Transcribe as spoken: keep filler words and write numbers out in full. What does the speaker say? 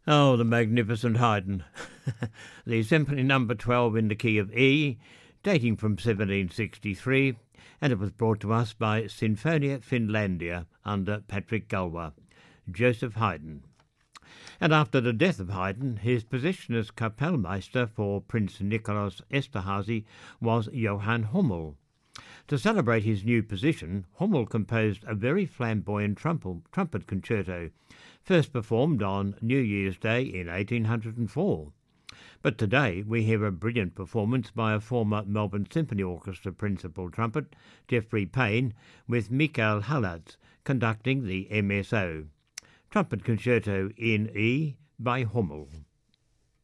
Oh, the magnificent Haydn. The Symphony Number twelve in the key of E, dating from seventeen sixty-three, and it was brought to us by Sinfonia Finlandia under Patrick Gulwa, Joseph Haydn. And after the death of Haydn, his position as Kapellmeister for Prince Nicholas Esterhazy was Johann Hummel. To celebrate his new position, Hummel composed a very flamboyant trumpet, trumpet concerto, first performed on New Year's Day in eighteen oh four. But today we hear a brilliant performance by a former Melbourne Symphony Orchestra principal trumpet, Geoffrey Payne, with Michael Hallatz conducting the M S O. Trumpet Concerto in E by Hummel.